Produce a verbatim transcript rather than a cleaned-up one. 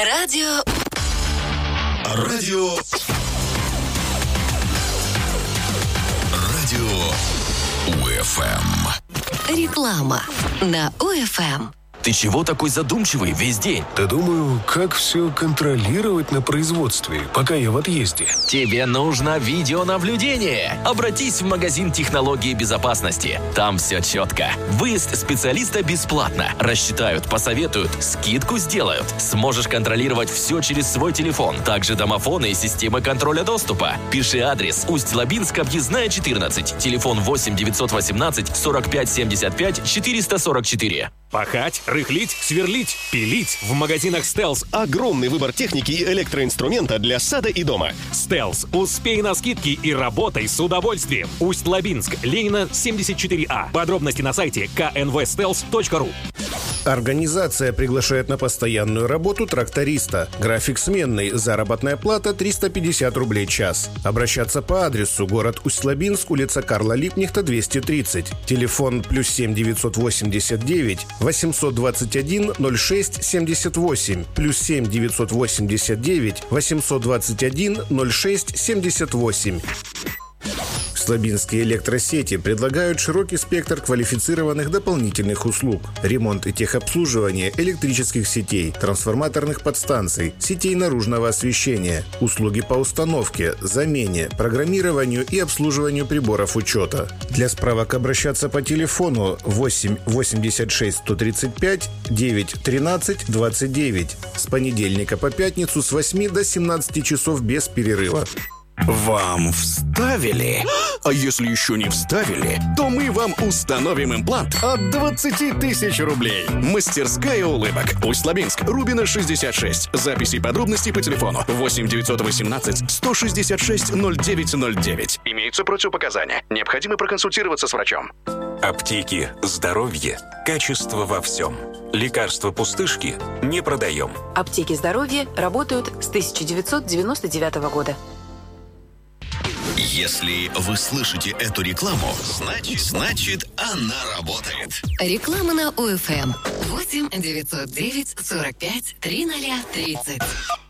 Радио. Радио. Радио УФМ. Реклама на УФМ. Ты чего такой задумчивый весь день? Да думаю, как все контролировать на производстве, пока я в отъезде. Тебе нужно видеонаблюдение. Обратись в магазин технологии безопасности. Там все четко. Выезд специалиста бесплатно. Рассчитают, посоветуют, скидку сделают. Сможешь контролировать все через свой телефон. Также домофоны и системы контроля доступа. Пиши адрес: Усть-Лабинск, объездная четырнадцать. Телефон восемь девятьсот восемнадцать сорок пять семьдесят пять четыреста сорок четыре. Пахать, рыхлить, сверлить, пилить. В магазинах «Стелс» огромный выбор техники и электроинструмента для сада и дома. «Стелс». Успей на скидки и работай с удовольствием. Усть-Лабинск, Ленина, семьдесят четыре А. Подробности на сайте ка эн вэ стелс точка ру. Организация приглашает на постоянную работу тракториста. График сменный, заработная плата триста пятьдесят рублей час. Обращаться по адресу: город Усть-Лабинск, улица Карла Липкнехта, двести тридцать. Телефон плюс семь девятьсот восемьдесят девять восемьсот двадцать один ноль шесть семьдесят восемь, плюс семь девятьсот восемьдесят девять восемьсот двадцать один ноль шесть семьдесят восемь. Слабинские электросети предлагают широкий спектр квалифицированных дополнительных услуг: ремонт и техобслуживание электрических сетей, трансформаторных подстанций, сетей наружного освещения, услуги по установке, замене, программированию и обслуживанию приборов учета. Для справок обращаться по телефону восемь восемьдесят шесть сто тридцать пять девять тринадцать двадцать девять с понедельника по пятницу с восьми до семнадцати часов без перерыва. Вам вставили? А если еще не вставили, то мы вам установим имплант от двадцати тысяч рублей. Мастерская улыбок. Усть-Лабинск, Рубина, шестьдесят шесть. Записи и подробности по телефону восемь девятьсот восемнадцать сто шестьдесят шесть ноль девять ноль девять. Имеются противопоказания. Необходимо проконсультироваться с врачом. Аптеки, здоровье, качество во всем. Лекарства пустышки не продаем. Аптеки здоровья работают с тысяча девятьсот девяносто девятого года. Если вы слышите эту рекламу, значит, значит она работает. Реклама на УФМ. восемь девятьсот девять сорок пять тридцать тридцать.